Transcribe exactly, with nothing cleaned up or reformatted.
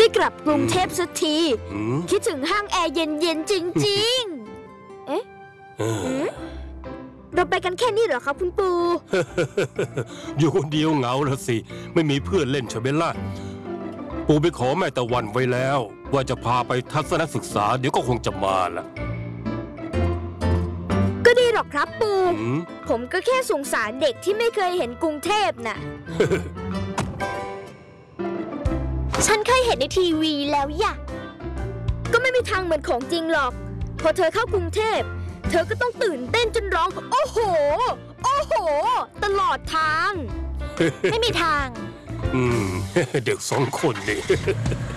ได้กลับกรุงเทพสักทีคิดถึงห้างแอร์เย็นๆจริงๆเอ๊ะเราไปกันแค่นี้เหรอครับคุณปูอยู่คนเดียวเหงาละสิไม่มีเพื่อนเล่นใช่ไหมล่ะปูไปขอแม่ตะวันไว้แล้วว่าจะพาไปทัศนศึกษาเดี๋ยวก็คงจะมาละก็ดีหรอกครับปูผมก็แค่สงสารเด็กที่ไม่เคยเห็นกรุงเทพน่ะ ฉันเคยเห็นในทีวีแล้วอย่ะก็ไม่มีทางเหมือนของจริงหรอกพอเธอเข้ากรุงเทพเธอก็ต้องตื่นเต้นจนร้องโอ้โหโอ้โหตลอดทาง ไม่มีทางอืมเด็กสองคนนี่